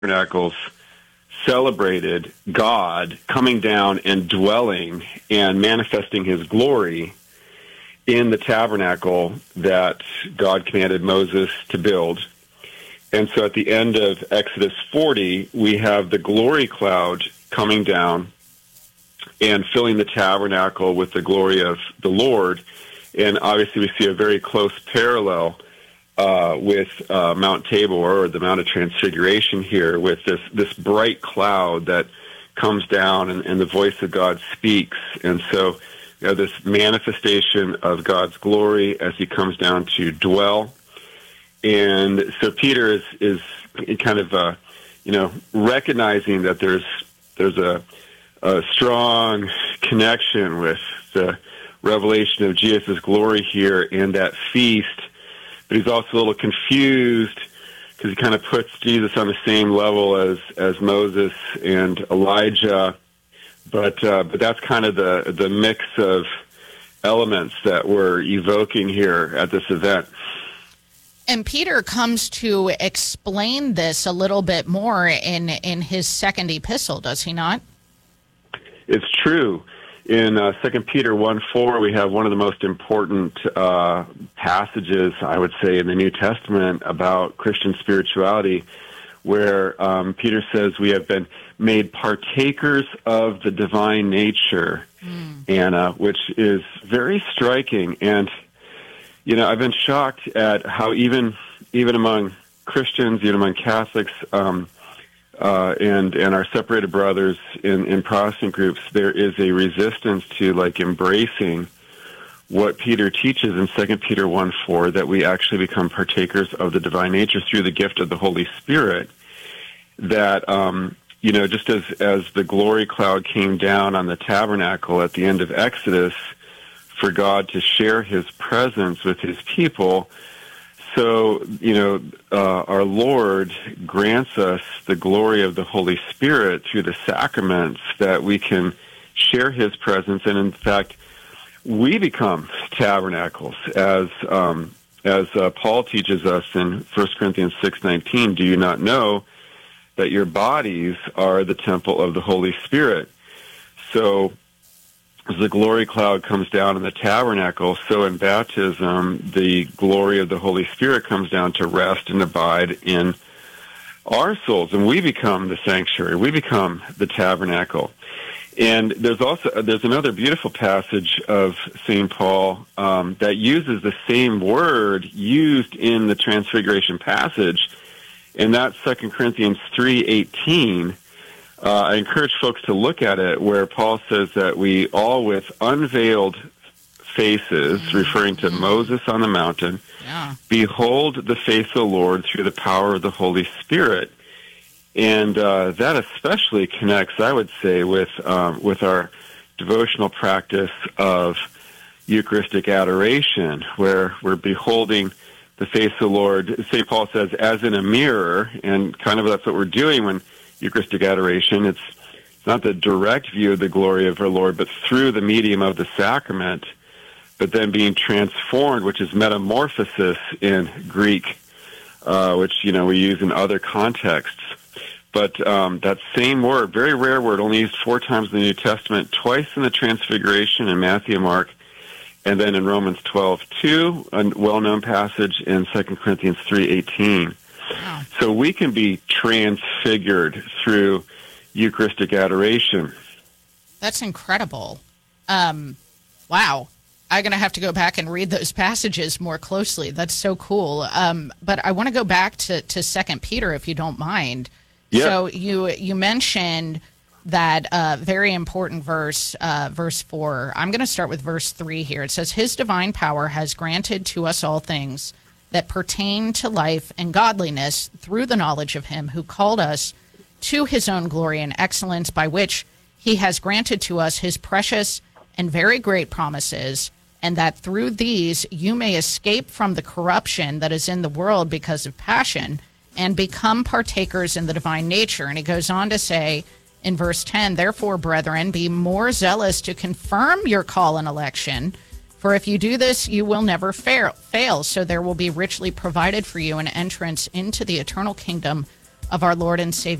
Tabernacles celebrated God coming down and dwelling and manifesting his glory in the tabernacle that God commanded Moses to build. And so at the end of Exodus 40, we have the glory cloud coming down and filling the tabernacle with the glory of the Lord. And obviously we see a very close parallel with Mount Tabor, or the Mount of Transfiguration here, with this bright cloud that comes down and the voice of God speaks. And so you know, this manifestation of God's glory as he comes down to dwell. And so Peter is kind of, recognizing that there's a strong connection with the revelation of Jesus' glory here in that feast. But he's also a little confused because he kind of puts Jesus on the same level as Moses and Elijah. But that's kind of the mix of elements that we're evoking here at this event. And Peter comes to explain this a little bit more in his second epistle, does he not? It's true. In 2 Peter 1:4, we have one of the most important passages, I would say, in the New Testament about Christian spirituality, where Peter says we have been made partakers of the divine nature, and which is very striking. And I've been shocked at how even among Christians, even among Catholics, and our separated brothers in Protestant groups, there is a resistance to embracing what Peter teaches in 2 Peter 1:4, that we actually become partakers of the divine nature through the gift of the Holy Spirit. That just as the glory cloud came down on the tabernacle at the end of Exodus for God to share his presence with his people, so, our Lord grants us the glory of the Holy Spirit through the sacraments, that we can share his presence. And in fact, we become tabernacles, as Paul teaches us in 1 Corinthians 6:19. Do you not know that your bodies are the temple of the Holy Spirit? So, as the glory cloud comes down in the tabernacle, so in baptism, the glory of the Holy Spirit comes down to rest and abide in our souls, and we become the sanctuary. We become the tabernacle. And there's another beautiful passage of St. Paul that uses the same word used in the Transfiguration passage, and that's 2 Corinthians 3:18. I encourage folks to look at it, where Paul says that we all with unveiled faces, referring to Moses on the mountain, behold the face of the Lord through the power of the Holy Spirit. And that especially connects, I would say, with our devotional practice of Eucharistic adoration, where we're beholding the face of the Lord. St. Paul says, as in a mirror, and kind of that's what we're doing when Eucharistic adoration. It's not the direct view of the glory of our Lord, but through the medium of the sacrament, but then being transformed, which is metamorphosis in Greek, which, we use in other contexts. But that same word, very rare word, only used 4 times in the New Testament, twice in the Transfiguration in Matthew and Mark, and then in Romans 12:2, a well-known passage, in 2 Corinthians 3:18. Wow. So we can be transfigured through Eucharistic adoration. That's incredible. Wow. I'm going to have to go back and read those passages more closely. That's so cool. But I want to go back to 2 Peter, if you don't mind. Yeah. So you mentioned that very important verse 4. I'm going to start with verse 3 here. It says, his divine power has granted to us all things that pertain to life and godliness through the knowledge of him who called us to his own glory and excellence, by which he has granted to us his precious and very great promises, and that through these you may escape from the corruption that is in the world because of passion, and become partakers in the divine nature. And he goes on to say in verse 10, therefore, brethren, be more zealous to confirm your call and election, for if you do this, you will never fail. So there will be richly provided for you an entrance into the eternal kingdom of our Lord and Savior